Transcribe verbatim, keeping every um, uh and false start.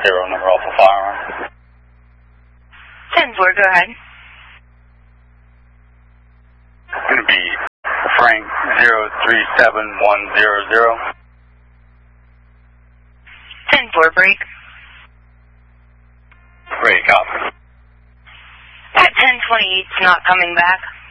zero, number Alpha Firearm. ten four, go ahead. It's going to be Frank zero three seven one zero zero. ten four, break. Break, copy. At ten twenty-eight, it's not coming back.